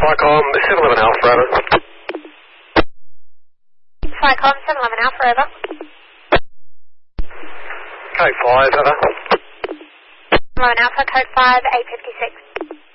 FICOM 711 Alpha, over. FICOM 711 Alpha, over. Code 5, over. 711 Alpha, code 5, 856.